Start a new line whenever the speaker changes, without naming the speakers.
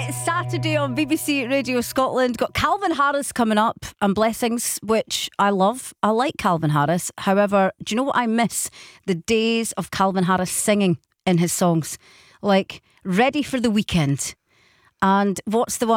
Saturday on BBC Radio Scotland. Got Calvin Harris coming up and Blessings, which I love. I like Calvin Harris. However, do you know what I miss? The days of Calvin Harris singing in his songs. Like Ready for the Weekend. And what's the one?